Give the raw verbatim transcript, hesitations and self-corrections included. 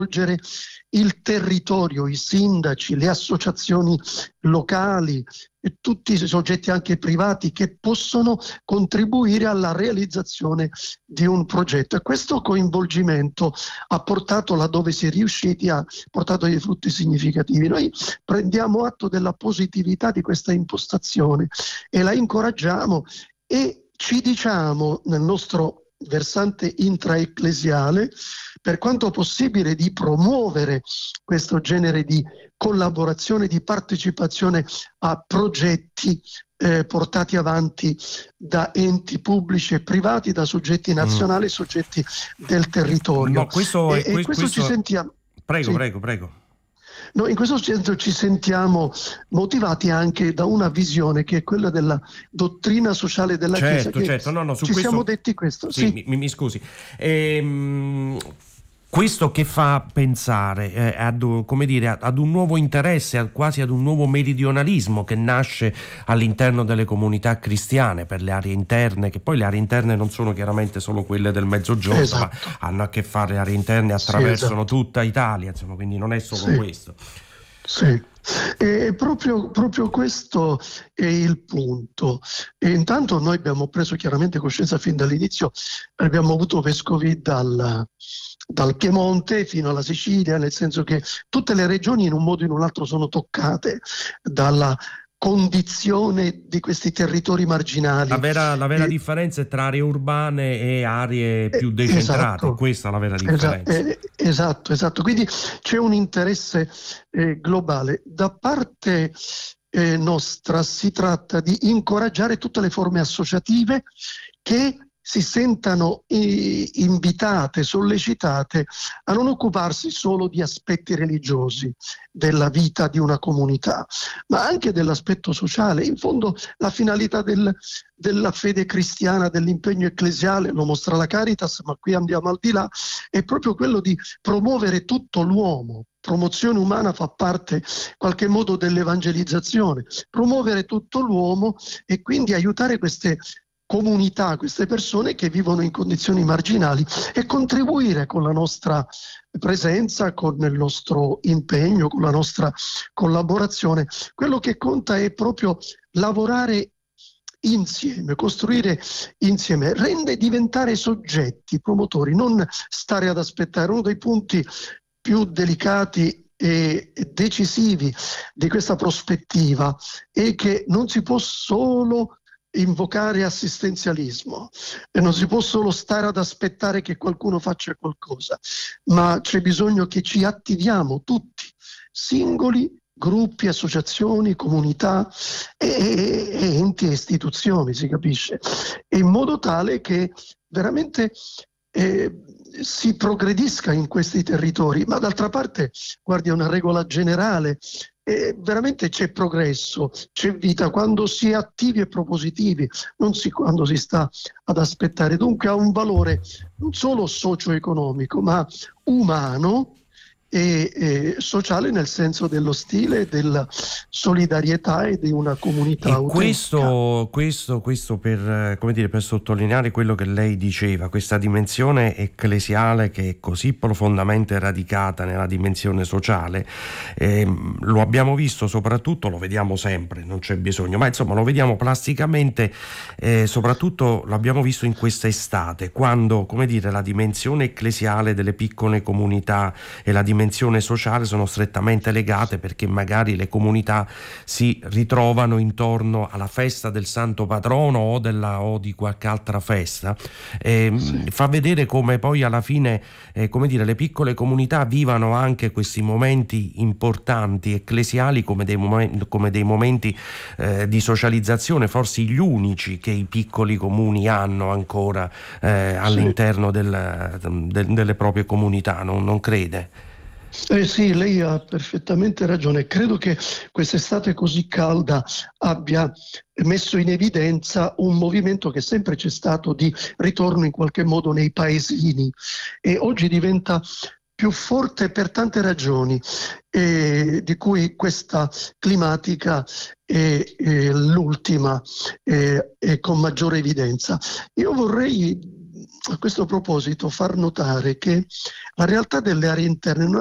il territorio, i sindaci, le associazioni locali e tutti i soggetti anche privati che possono contribuire alla realizzazione di un progetto. E questo coinvolgimento ha portato, laddove si è riusciti, ha portato dei frutti significativi. Noi prendiamo atto della positività di questa impostazione e la incoraggiamo e ci diciamo nel nostro versante intraecclesiale, per quanto possibile, di promuovere questo genere di collaborazione, di partecipazione a progetti eh, portati avanti da enti pubblici e privati, da soggetti nazionali e mm. soggetti del territorio. No, questo, e, è, e questo, questo ci sentiamo. Prego, sì. prego, prego. No, in questo senso ci sentiamo motivati anche da una visione che è quella della dottrina sociale della certo, Chiesa. Che certo, no, no, su ci questo... siamo detti questo. Sì, sì. mi, mi scusi. Ehm... Questo che fa pensare eh, ad, come dire, ad un nuovo interesse, quasi ad un nuovo meridionalismo che nasce all'interno delle comunità cristiane per le aree interne, che poi le aree interne non sono chiaramente solo quelle del Mezzogiorno, esatto. ma hanno a che fare, le aree interne attraversano sì, esatto. tutta Italia, insomma, quindi non è solo sì. questo. Sì, e proprio, proprio questo è il punto. E intanto noi abbiamo preso chiaramente coscienza fin dall'inizio, abbiamo avuto vescovi dal, dal Piemonte fino alla Sicilia, nel senso che tutte le regioni in un modo o in un altro sono toccate dalla condizione di questi territori marginali. La vera, la vera e, differenza è tra aree urbane e aree più decentrate, esatto, questa è la vera differenza. Esatto, esatto, esatto. Quindi c'è un interesse eh, globale. Da parte eh, nostra si tratta di incoraggiare tutte le forme associative che si sentano eh, invitate, sollecitate a non occuparsi solo di aspetti religiosi della vita di una comunità, ma anche dell'aspetto sociale. In fondo la finalità del, della fede cristiana, dell'impegno ecclesiale, lo mostra la Caritas, ma qui andiamo al di là, è proprio quello di promuovere tutto l'uomo. Promozione umana fa parte in qualche modo dell'evangelizzazione, promuovere tutto l'uomo e quindi aiutare queste comunità, queste persone che vivono in condizioni marginali e contribuire con la nostra presenza, con il nostro impegno, con la nostra collaborazione. Quello che conta è proprio lavorare insieme, costruire insieme, rende diventare soggetti, promotori, non stare ad aspettare. Uno dei punti più delicati e decisivi di questa prospettiva è che non si può solo invocare assistenzialismo e non si può solo stare ad aspettare che qualcuno faccia qualcosa, ma c'è bisogno che ci attiviamo tutti, singoli, gruppi, associazioni, comunità e, e enti e istituzioni, si capisce, e in modo tale che veramente eh, si progredisca in questi territori. Ma d'altra parte, guardi, è una regola generale. E veramente c'è progresso, c'è vita quando si è attivi e propositivi, non si, quando si sta ad aspettare. Dunque ha un valore non solo socio-economico, ma umano e, e sociale, nel senso dello stile, della solidarietà e di una comunità e autentica. Questo, questo, questo per, come dire, per sottolineare quello che lei diceva, questa dimensione ecclesiale che è così profondamente radicata nella dimensione sociale, eh, lo abbiamo visto soprattutto, lo vediamo sempre, non c'è bisogno, ma insomma lo vediamo plasticamente, eh, soprattutto l'abbiamo visto in questa estate, quando, come dire, la dimensione ecclesiale delle piccole comunità e la dimensione sociale sono strettamente legate, perché magari le comunità si ritrovano intorno alla festa del santo patrono o, della, o di qualche altra festa, eh, sì. Fa vedere come poi alla fine eh, come dire, le piccole comunità vivano anche questi momenti importanti ecclesiali come dei momenti, come dei momenti eh, di socializzazione, forse gli unici che i piccoli comuni hanno ancora eh, all'interno sì. del, del, delle proprie comunità, non, non crede? Eh sì, lei ha perfettamente ragione. Credo che quest'estate così calda abbia messo in evidenza un movimento che sempre c'è stato di ritorno in qualche modo nei paesini e oggi diventa più forte per tante ragioni, eh, di cui questa climatica è, è l'ultima e eh, con maggiore evidenza. Io vorrei a questo proposito far notare che la realtà delle aree interne